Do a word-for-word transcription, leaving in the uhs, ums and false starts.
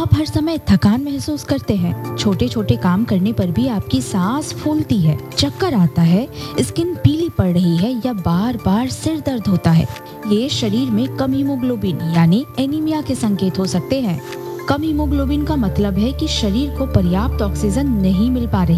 आप हर समय थकान महसूस करते हैं? छोटे छोटे काम करने पर भी आपकी सांस फूलती है, चक्कर आता है, स्किन पीली पड़ रही है या बार बार सिर दर्द होता है? ये शरीर में कम हीमोग्लोबिन यानी एनीमिया के संकेत हो सकते हैं। कम हीमोग्लोबिन का मतलब है कि शरीर को पर्याप्त ऑक्सीजन नहीं मिल पा रही।